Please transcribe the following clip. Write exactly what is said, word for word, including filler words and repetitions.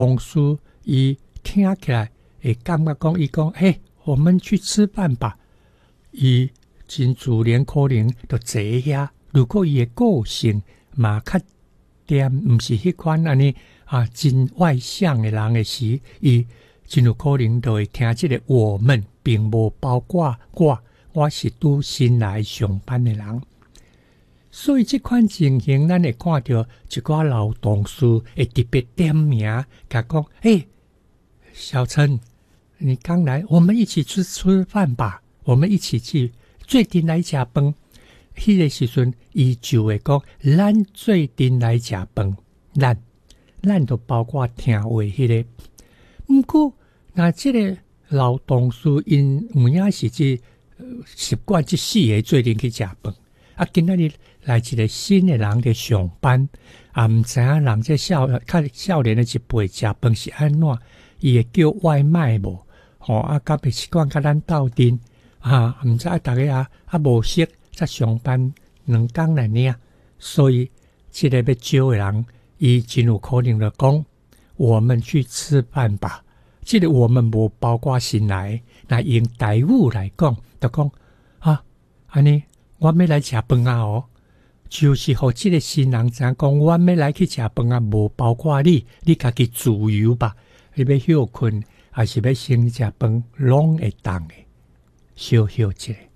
同事伊听起来会感觉讲，伊讲，嘿，我们去吃饭吧。伊真自然可能就坐遐。如果伊的个性嘛较点，毋是迄款安尼啊，真外向的人的时，伊真有可能就会听即个我们，并无包括我，我是拄新来上班的人。所以这款情形，咱会看到一寡老同事会特别点名，甲讲：“嘿，小陈，你刚来，我们一起去吃饭吧，我们一起去最近来食饭。”迄个时阵，伊就会讲：“咱最近来食饭，咱咱都包括听话迄、那个。”毋过，那即个老同事因有影是即习惯即四个最近去食饭。啊，今仔日来一个新的人伫上班，啊，毋知影人这少较少年的一辈食饭是安怎？伊会叫外卖无？吼、哦、啊，甲袂习惯甲咱斗阵啊，毋知啊，逐个啊啊无识才上班两工来领，所以即个要招的人，伊真有可能就讲，我们去吃饭吧。即、這個我們無包括新來，那用台語來講，就講啊，安尼。我要來食飯啊！哦，就是互即個新人知影講，我要來去食飯啊，無包括你，你家己自由吧。你要休困，還是要先食飯，攏會當的，小小一個。